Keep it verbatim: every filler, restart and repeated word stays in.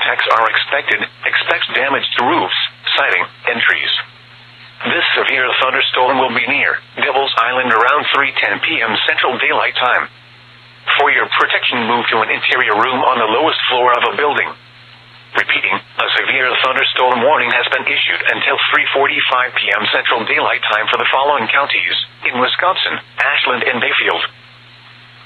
attacks are expected. Expect damage to roofs, siding, and trees. This severe thunderstorm will be near Devil's Island around three ten p.m. Central Daylight Time. For your protection, move to an interior room on the lowest floor of a building. Repeating, a severe thunderstorm warning has been issued until three forty-five p.m. Central Daylight Time for the following counties: in Wisconsin, Ashland and Bayfield.